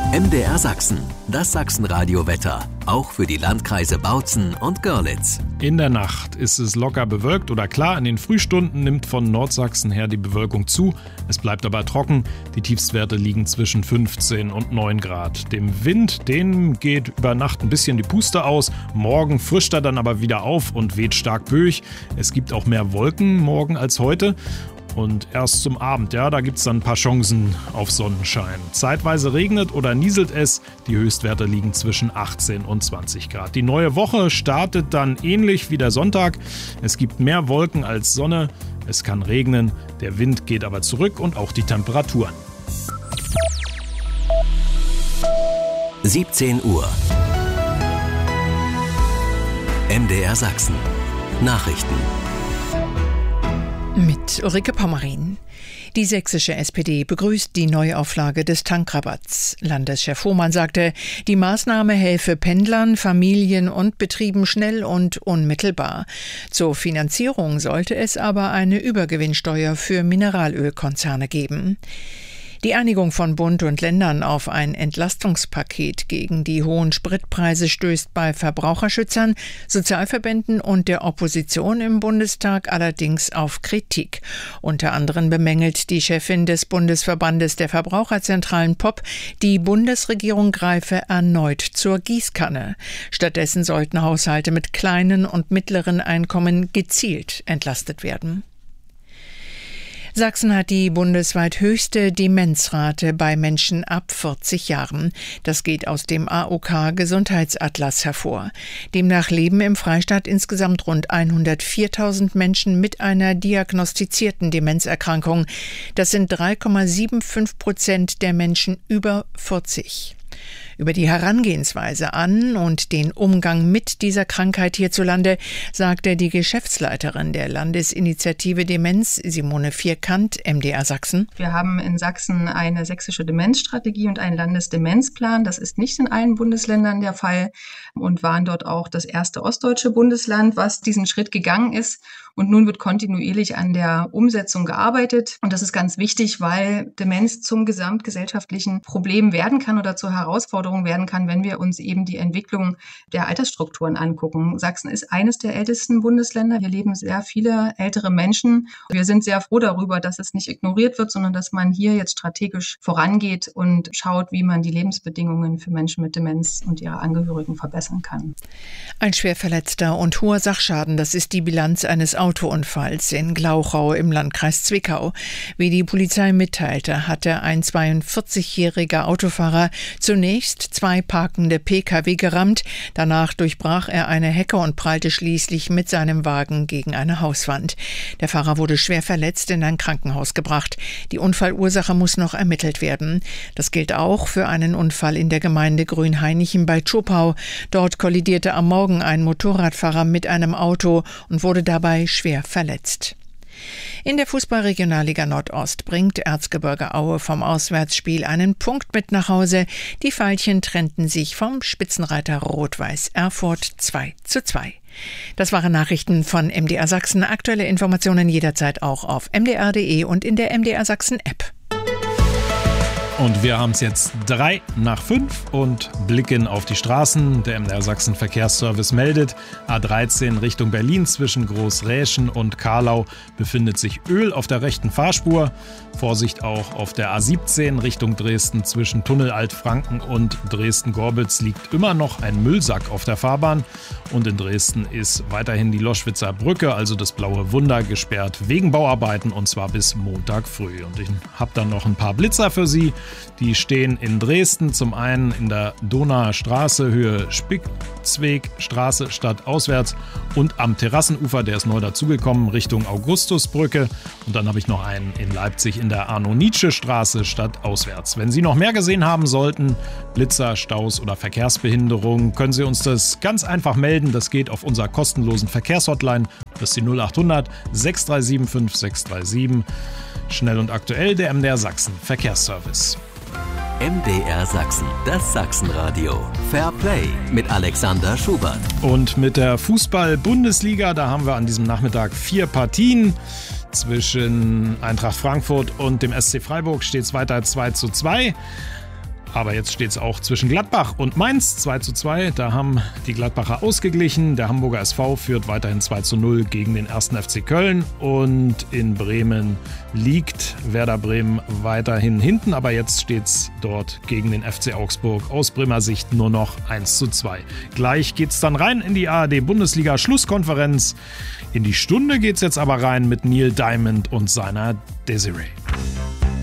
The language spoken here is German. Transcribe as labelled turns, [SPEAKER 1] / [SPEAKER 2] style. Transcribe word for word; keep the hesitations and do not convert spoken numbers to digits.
[SPEAKER 1] M D R Sachsen, das Sachsenradio-Wetter, auch für die Landkreise Bautzen und Görlitz.
[SPEAKER 2] In der Nacht ist es locker bewölkt oder klar. In den Frühstunden nimmt von Nordsachsen her die Bewölkung zu. Es bleibt aber trocken. Die Tiefstwerte liegen zwischen fünfzehn und neun Grad. Dem Wind, dem geht über Nacht ein bisschen die Puste aus. Morgen frischt er dann aber wieder auf und weht stark böig. Es gibt auch mehr Wolken morgen als heute. Und erst zum Abend, ja, da gibt es dann ein paar Chancen auf Sonnenschein. Zeitweise regnet oder nieselt es. Die Höchstwerte liegen zwischen achtzehn und zwanzig Grad. Die neue Woche startet dann ähnlich wie der Sonntag. Es gibt mehr Wolken als Sonne. Es kann regnen. Der Wind geht aber zurück und auch die Temperaturen.
[SPEAKER 1] siebzehn Uhr. M D R Sachsen. Nachrichten.
[SPEAKER 3] Mit Ulrike Pommerin. Die sächsische S P D begrüßt die Neuauflage des Tankrabatts. Landeschef Hohmann sagte, die Maßnahme helfe Pendlern, Familien und Betrieben schnell und unmittelbar. Zur Finanzierung sollte es aber eine Übergewinnsteuer für Mineralölkonzerne geben. Die Einigung von Bund und Ländern auf ein Entlastungspaket gegen die hohen Spritpreise stößt bei Verbraucherschützern, Sozialverbänden und der Opposition im Bundestag allerdings auf Kritik. Unter anderem bemängelt die Chefin des Bundesverbandes der Verbraucherzentralen P O P, die Bundesregierung greife erneut zur Gießkanne. Stattdessen sollten Haushalte mit kleinen und mittleren Einkommen gezielt entlastet werden. Sachsen hat die bundesweit höchste Demenzrate bei Menschen ab vierzig Jahren. Das geht aus dem A O K-Gesundheitsatlas hervor. Demnach leben im Freistaat insgesamt rund hundertviertausend Menschen mit einer diagnostizierten Demenzerkrankung. Das sind drei Komma fünfundsiebzig Prozent der Menschen über vierzig. Über die Herangehensweise an und den Umgang mit dieser Krankheit hierzulande sagte die Geschäftsleiterin der Landesinitiative Demenz, Simone Vierkant, M D R Sachsen.
[SPEAKER 4] Wir haben in Sachsen eine sächsische Demenzstrategie und einen Landesdemenzplan. Das ist nicht in allen Bundesländern der Fall und waren dort auch das erste ostdeutsche Bundesland, was diesen Schritt gegangen ist. Und nun wird kontinuierlich an der Umsetzung gearbeitet. Und das ist ganz wichtig, weil Demenz zum gesamtgesellschaftlichen Problem werden kann oder zur Herausforderung werden kann, wenn wir uns eben die Entwicklung der Altersstrukturen angucken. Sachsen ist eines der ältesten Bundesländer. Hier leben sehr viele ältere Menschen. Wir sind sehr froh darüber, dass es nicht ignoriert wird, sondern dass man hier jetzt strategisch vorangeht und schaut, wie man die Lebensbedingungen für Menschen mit Demenz und ihre Angehörigen verbessern kann.
[SPEAKER 3] Ein Schwerverletzter und hoher Sachschaden, das ist die Bilanz eines Autounfalls in Glauchau im Landkreis Zwickau. Wie die Polizei mitteilte, hatte ein zweiundvierzigjähriger Autofahrer zunächst zwei parkende P K W gerammt. Danach durchbrach er eine Hecke und prallte schließlich mit seinem Wagen gegen eine Hauswand. Der Fahrer wurde schwer verletzt in ein Krankenhaus gebracht. Die Unfallursache muss noch ermittelt werden. Das gilt auch für einen Unfall in der Gemeinde Grünhainichen bei Zschopau. Dort kollidierte am Morgen ein Motorradfahrer mit einem Auto und wurde dabei schwer verletzt. In der Fußball-Regionalliga Nordost bringt Erzgebirge Aue vom Auswärtsspiel einen Punkt mit nach Hause. Die Veilchen trennten sich vom Spitzenreiter Rot-Weiß Erfurt zwei zu zwei. Das waren Nachrichten von M D R Sachsen. Aktuelle Informationen jederzeit auch auf m d r punkt d e und in der M D R Sachsen App.
[SPEAKER 2] Und wir haben es jetzt drei nach fünf und blicken auf die Straßen. Der M D R Sachsen Verkehrsservice meldet, A dreizehn Richtung Berlin zwischen Großräschen und Karlau befindet sich Öl auf der rechten Fahrspur. Vorsicht auch auf der A siebzehn Richtung Dresden zwischen Tunnel Altfranken und Dresden-Gorbitz liegt immer noch ein Müllsack auf der Fahrbahn. Und in Dresden ist weiterhin die Loschwitzer Brücke, also das Blaue Wunder, gesperrt wegen Bauarbeiten und zwar bis Montag früh. Und ich habe dann noch ein paar Blitzer für Sie. Die stehen in Dresden, zum einen in der Donauer Straße, Höhe Spitzwegstraße stadtauswärts und am Terrassenufer, der ist neu dazugekommen, Richtung Augustusbrücke. Und dann habe ich noch einen in Leipzig in der Arno-Nietzsche-Straße stadtauswärts. Wenn Sie noch mehr gesehen haben sollten, Blitzer, Staus oder Verkehrsbehinderung, können Sie uns das ganz einfach melden. Das geht auf unserer kostenlosen Verkehrshotline. Das ist die null achthundert sechs drei sieben fünf sechs drei sieben. Schnell und aktuell der M D R Sachsen Verkehrsservice.
[SPEAKER 1] M D R Sachsen, das Sachsenradio. Fair Play mit Alexander Schubert.
[SPEAKER 2] Und mit der Fußball-Bundesliga, da haben wir an diesem Nachmittag vier Partien. Zwischen Eintracht Frankfurt und dem S C Freiburg steht es weiter zwei zu zwei. Aber jetzt steht es auch zwischen Gladbach und Mainz zwei zu zwei. Da haben die Gladbacher ausgeglichen. Der Hamburger S V führt weiterhin zwei zu null gegen den ersten F C Köln. Und in Bremen liegt Werder Bremen weiterhin hinten. Aber jetzt steht es dort gegen den F C Augsburg aus Bremer Sicht nur noch eins zu zwei. Gleich geht es dann rein in die A R D-Bundesliga-Schlusskonferenz. In die Stunde geht es jetzt aber rein mit Neil Diamond und seiner Desiree.